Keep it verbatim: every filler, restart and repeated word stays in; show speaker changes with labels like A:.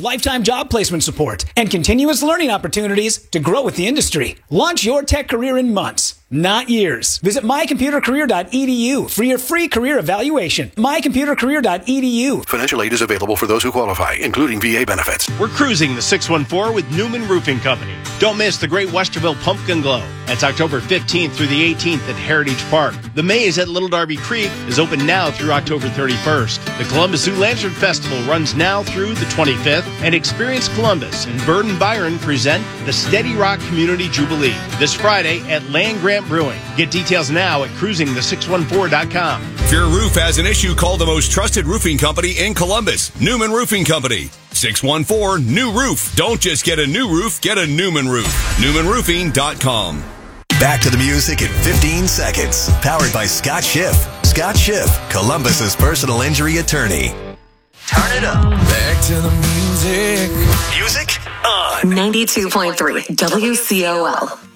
A: lifetime job placement support, and continuous learning opportunities to grow with the industry. Launch your tech career in months, not years. Visit my computer career dot e d u for your free career evaluation. my computer career dot e d u.
B: Financial aid is available for those who qualify, including V A benefits.
C: We're cruising the six one four with Newman Roofing Company. Don't miss the Great Westerville Pumpkin Glow. That's October fifteenth through the eighteenth at Heritage Park. The Maze at Little Darby Creek is open now through October thirty-first. The Columbus Zoo Lantern Festival runs now through the twenty-fifth. And Experience Columbus and Bird and Byron present the Steady Rock Community Jubilee this Friday at Land Grant Brewing. Get details now at cruising the six one four dot com.
D: If your roof has an issue, call the most trusted roofing company in Columbus, Newman Roofing Company. six one four new roof. Don't just get a new roof, get a Newman roof. Newman Roofing dot com.
E: Back to the music in fifteen seconds. Powered by Scott Schiff. Scott Schiff, Columbus's personal injury attorney. Turn it up.
F: Back to the music.
E: Music on.
G: ninety-two point three W C O L.